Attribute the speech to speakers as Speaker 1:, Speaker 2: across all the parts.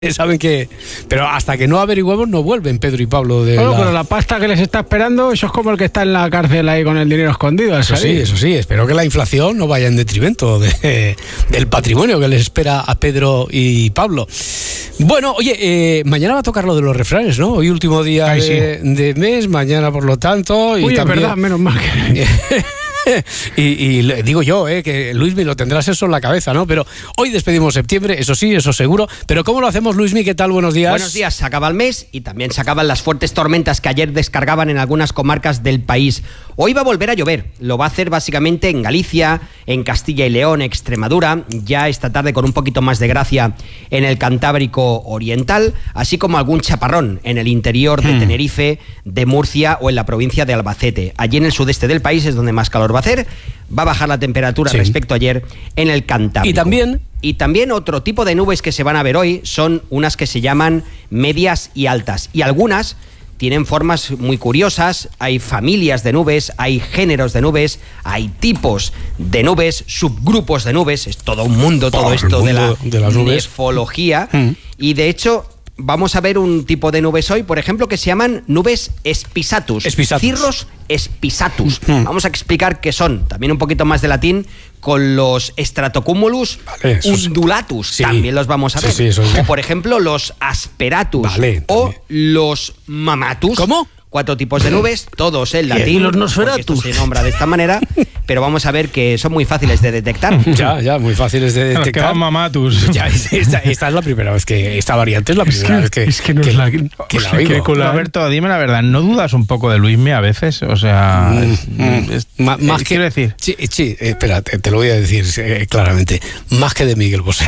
Speaker 1: Saben que... Pero hasta que no averiguemos no vuelven Pedro y Pablo de
Speaker 2: pero la pasta que les está esperando, eso es como el que está en la cárcel ahí con el dinero escondido.
Speaker 1: Eso sí, espero que la inflación no vaya en detrimento del patrimonio que les espera a Pedro y Pablo. Bueno, oye, mañana va a tocar lo de los refranes, ¿no? Hoy último día de mes, mañana por lo tanto...
Speaker 2: Uy, también... es verdad, menos mal que...
Speaker 1: y le digo yo, que Luismi lo tendrás eso en la cabeza, ¿no? Pero hoy despedimos septiembre, eso sí, eso seguro. Pero ¿cómo lo hacemos, Luismi? ¿Qué tal? Buenos días.
Speaker 3: Buenos días, se acaba el mes y también se acaban las fuertes tormentas que ayer descargaban en algunas comarcas del país. Hoy va a volver a llover, lo va a hacer básicamente en Galicia, en Castilla y León, Extremadura, ya esta tarde con un poquito más de gracia en el Cantábrico Oriental, así como algún chaparrón en el interior de Tenerife, de Murcia o en la provincia de Albacete. Allí en el sudeste del país es donde más calor va a hacer, va a bajar la temperatura respecto a ayer en el Cantábrico. Y también otro tipo de nubes que se van a ver hoy son unas que se llaman medias y altas, y algunas tienen formas muy curiosas, hay familias de nubes, hay géneros de nubes, hay tipos de nubes, subgrupos de nubes, es todo un mundo, todo esto de la nefología, y de hecho... Vamos a ver un tipo de nubes hoy, por ejemplo, que se llaman nubes spisatus. Cirrus spisatus. Vamos a explicar qué son, también un poquito más de latín, con los stratocumulus undulatus. También los vamos a ver. O, por ejemplo, los asperatus. O los mamatus.
Speaker 1: ¿Cómo?
Speaker 3: 4 tipos de nubes, todos en latín.
Speaker 2: Y los nosferatus.
Speaker 3: Esto se nombra de esta manera, pero vamos a ver que son muy fáciles de detectar.
Speaker 1: Ya, muy fáciles de detectar.
Speaker 2: Que van mamatus.
Speaker 1: Ya, esta es la primera vez que... Esta variante es la primera vez que...
Speaker 2: Es que no es la...
Speaker 1: que la oigo.
Speaker 4: Alberto, dime la verdad, ¿no dudas un poco de Luismi a veces? O sea...
Speaker 1: más
Speaker 4: quiero decir...
Speaker 1: Sí, espera, te lo voy a decir claramente. Más que de Miguel Bosé.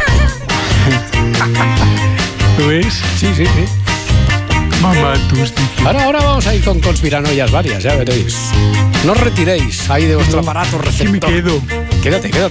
Speaker 2: ¿Lo ves?
Speaker 1: Sí.
Speaker 2: Mamatus.
Speaker 1: Ahora vamos a ir con conspiranoias varias, ya veréis. No os retiréis ahí de vuestro aparato receptor.
Speaker 2: Me quedo.
Speaker 1: Quédate.